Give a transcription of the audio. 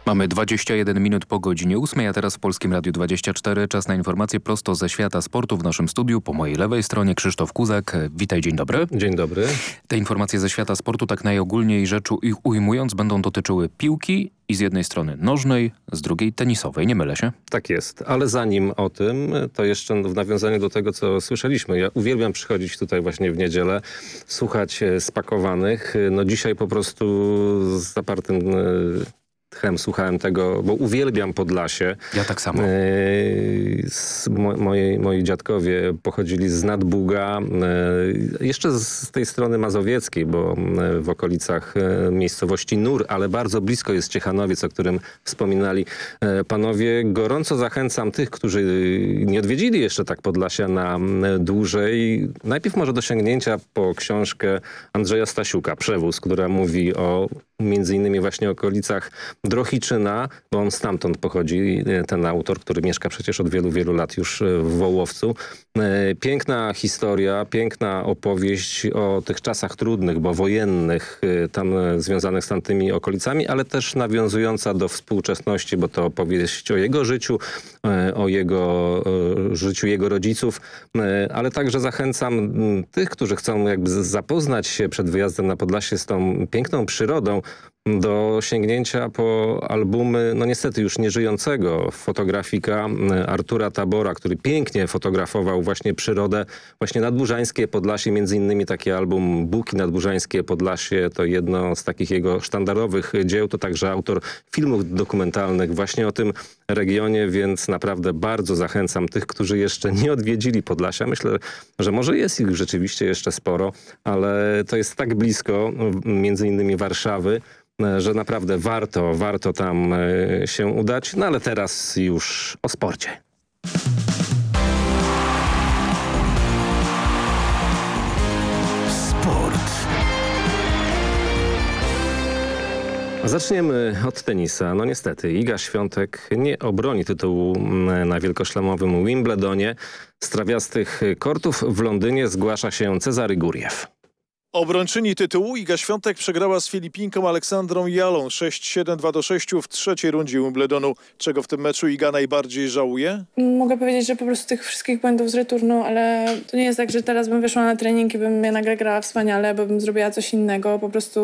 Mamy 21 minut po godzinie 8, a teraz w Polskim Radiu 24. Czas na informacje prosto ze świata sportu w naszym studiu. Po mojej lewej stronie Krzysztof Kuzak. Witaj, dzień dobry. Dzień dobry. Te informacje ze świata sportu, tak najogólniej rzecz ujmując, będą dotyczyły piłki i z jednej strony nożnej, z drugiej tenisowej. Nie mylę się? Tak jest, ale zanim o tym, to jeszcze w nawiązaniu do tego, co słyszeliśmy. Ja uwielbiam przychodzić tutaj właśnie w niedzielę, słuchać spakowanych. No dzisiaj po prostu z zapartym tchem słuchałem tego, bo uwielbiam Podlasie. Ja tak samo. Moi dziadkowie pochodzili z Nadbuga, jeszcze z tej strony mazowieckiej, bo w okolicach miejscowości Nur, ale bardzo blisko jest Ciechanowiec, o którym wspominali panowie. Gorąco zachęcam tych, którzy nie odwiedzili jeszcze tak Podlasia na dłużej. Najpierw może do sięgnięcia po książkę Andrzeja Stasiuka, Przewóz, która mówi o między innymi właśnie okolicach Drohiczyna, bo on stamtąd pochodzi, ten autor, który mieszka przecież od wielu, wielu lat już w Wołowcu. Piękna historia, piękna opowieść o tych czasach trudnych, bo wojennych, tam związanych z tamtymi okolicami, ale też nawiązująca do współczesności, bo to opowieść o jego życiu, o jego życiu jego rodziców, ale także zachęcam tych, którzy chcą jakby zapoznać się przed wyjazdem na Podlasie z tą piękną przyrodą, do sięgnięcia po albumy, no niestety już nieżyjącego fotografika Artura Tabora, który pięknie fotografował właśnie przyrodę, właśnie nadburzańskie Podlasie, między innymi taki album Buki Nadburzańskie Podlasie, to jedno z takich jego sztandarowych dzieł, to także autor filmów dokumentalnych właśnie o tym regionie, więc naprawdę bardzo zachęcam tych, którzy jeszcze nie odwiedzili Podlasia. Myślę, że może jest ich rzeczywiście jeszcze sporo, ale to jest tak blisko, między innymi Warszawy, że naprawdę warto tam się udać. No ale teraz już o sporcie. Sport. Zaczniemy od tenisa. No niestety Iga Świątek nie obroni tytułu na wielkoszlemowym Wimbledonie. Z trawiastych kortów w Londynie zgłasza się Cezary Guriew. Obrończyni tytułu Iga Świątek przegrała z Filipinką Aleksandrą Jalą 6-7, 2-6 w trzeciej rundzie Wimbledonu. Czego w tym meczu Iga najbardziej żałuje? Mogę powiedzieć, że po prostu tych wszystkich błędów z returnu, ale to nie jest tak, że teraz bym wyszła na trening i bym ja nagle grała wspaniale, bo bym zrobiła coś innego. Po prostu